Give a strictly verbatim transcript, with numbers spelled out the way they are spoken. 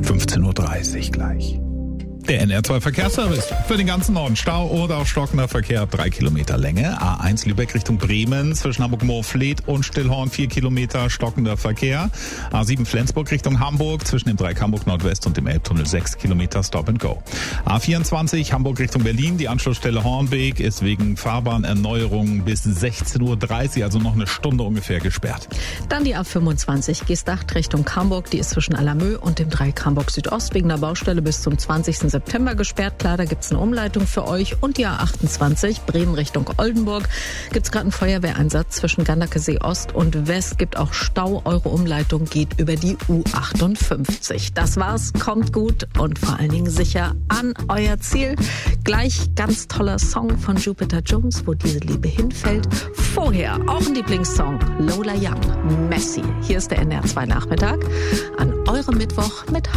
fünfzehn Uhr dreißig gleich. Der N R zwei Verkehrsservice. Für den ganzen Norden Stau oder auch stockender Verkehr ab drei Kilometer Länge. A eins Lübeck Richtung Bremen zwischen Hamburg-Moorfleet und Stillhorn vier Kilometer stockender Verkehr. A sieben Flensburg Richtung Hamburg zwischen dem Dreieck Hamburg Nordwest und dem Elbtunnel sechs Kilometer Stop and Go. A vierundzwanzig Hamburg Richtung Berlin. Die Anschlussstelle Hornbeek ist wegen Fahrbahnerneuerung bis sechzehn Uhr dreißig, also noch eine Stunde ungefähr gesperrt. Dann die A fünfundzwanzig Geesthacht Richtung Hamburg. Die ist zwischen Alamö und dem Dreieck Hamburg Südost wegen der Baustelle bis zum zwanzigsten September gesperrt. Klar, da gibt's eine Umleitung für euch. Und die A achtundzwanzig Bremen Richtung Oldenburg gibt's gerade einen Feuerwehreinsatz zwischen Gandakesee Ost und West. Gibt auch Stau. Eure Umleitung geht über die U achtundfünfzig. Das war's. Kommt gut und vor allen Dingen sicher an euer Ziel. Gleich ganz toller Song von Jupiter Jones, wo diese Liebe hinfällt. Vorher auch ein Lieblingssong. Lola Young, Messi. Hier ist der N R zwei Nachmittag an eurem Mittwoch mit